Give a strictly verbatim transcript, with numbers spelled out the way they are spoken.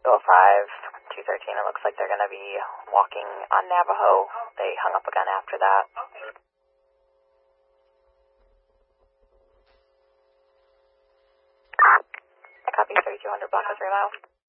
two oh five, two thirteen, it looks like they're going to be walking on Navajo. They hung up again after that. Copy, thirty-two hundred block of three miles.